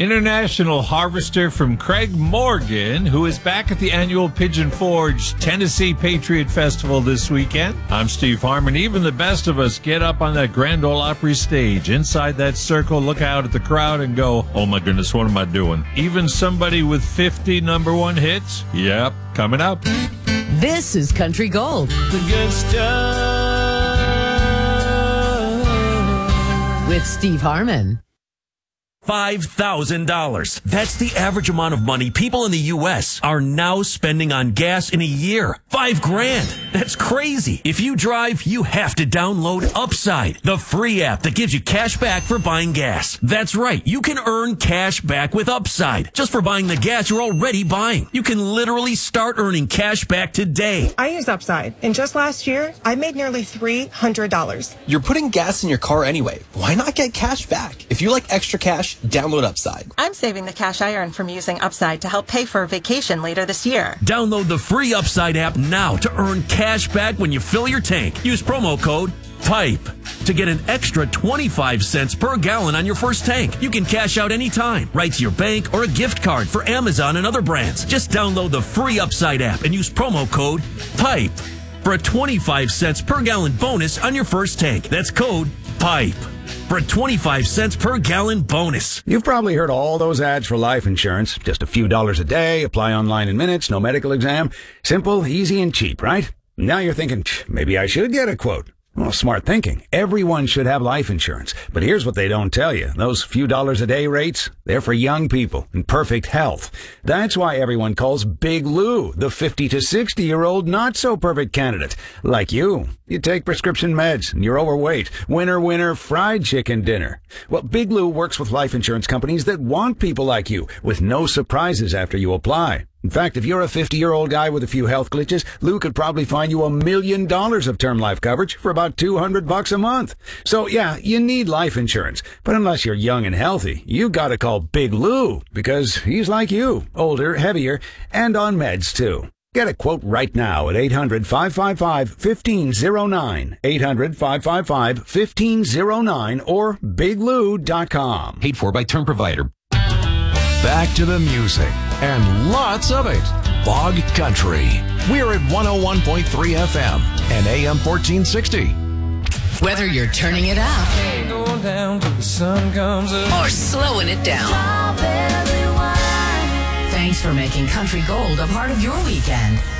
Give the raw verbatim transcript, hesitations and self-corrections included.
International harvester from Craig Morgan, who is back at the annual Pigeon Forge Tennessee Patriot Festival this weekend. I'm Steve Harmon. Even the best of us get up on that Grand Ole Opry stage. Inside that circle, look out at the crowd and go, oh my goodness, what am I doing? Even somebody with fifty number one hits? Yep, coming up. This is Country Gold. The good stuff. With Steve Harmon. five thousand dollars. That's the average amount of money people in the U S are now spending on gas in a year. Five grand. That's crazy. If you drive, you have to download Upside, the free app that gives you cash back for buying gas. That's right. You can earn cash back with Upside just for buying the gas you're already buying. You can literally start earning cash back today. I use Upside, and just last year, I made nearly three hundred dollars. You're putting gas in your car anyway. Why not get cash back? If you like extra cash, download Upside. I'm saving the cash I earn from using Upside to help pay for a vacation later this year. Download the free Upside app now to earn cash back when you fill your tank. Use promo code PIPE to get an extra twenty-five cents per gallon on your first tank. You can cash out anytime, right to your bank or a gift card for Amazon and other brands. Just download the free Upside app and use promo code PIPE for a twenty-five cents per gallon bonus on your first tank. That's code PIPE for a twenty-five cents per gallon bonus. You've probably heard all those ads for life insurance. Just a few dollars a day, apply online in minutes, no medical exam. Simple, easy, and cheap, right? Now you're thinking, maybe I should get a quote. Well, smart thinking. Everyone should have life insurance. But here's what they don't tell you. Those few dollars a day rates, they're for young people in perfect health. That's why everyone calls Big Lou the fifty to sixty year old not so perfect candidate. Like you. You take prescription meds and you're overweight. Winner, winner, fried chicken dinner. Well, Big Lou works with life insurance companies that want people like you with no surprises after you apply. In fact, if you're a fifty-year-old guy with a few health glitches, Lou could probably find you a million dollars of term life coverage for about two hundred bucks a month. So yeah, you need life insurance. But unless you're young and healthy, you gotta call Big Lou because he's like you, older, heavier, and on meds too. Get a quote right now at eight hundred, five five five, one five zero nine, eight hundred, five five five, one five zero nine or big lou dot com. Paid for by term provider. Back to the music, and lots of it. Bog Country. We're at one oh one point three F M and A M fourteen sixty. Whether you're turning it up Going down till the sun comes up. or slowing it down. Thanks for making Country Gold a part of your weekend.